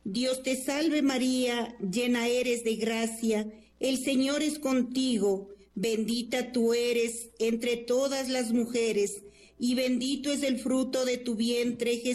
Dios te salve María, llena eres de gracia, el Señor es contigo, bendita tú eres entre todas las mujeres, y bendito es el fruto de tu vientre, Jesús.